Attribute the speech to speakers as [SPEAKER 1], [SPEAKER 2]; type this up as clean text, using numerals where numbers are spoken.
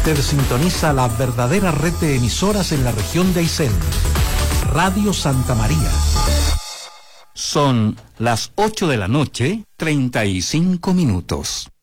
[SPEAKER 1] Usted sintoniza la verdadera red de emisoras en la región de Aysén. Radio Santa María.
[SPEAKER 2] Son las 8 de la noche, 35 minutos.